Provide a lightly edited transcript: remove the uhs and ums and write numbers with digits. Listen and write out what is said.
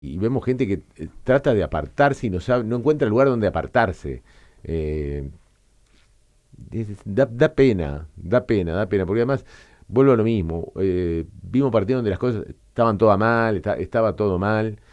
y vemos gente que trata de apartarse y no sabe, no encuentra lugar donde apartarse. Eh, da pena, porque además vuelvo a lo mismo. Vimos partidos donde las cosas estaban todas mal, estaba todo mal,